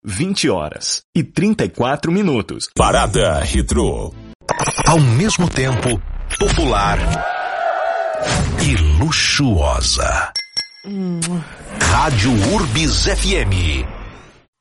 20 horas e 34 minutos. Parada Retrô. Ao mesmo tempo, popular e luxuosa. Rádio Urbis FM.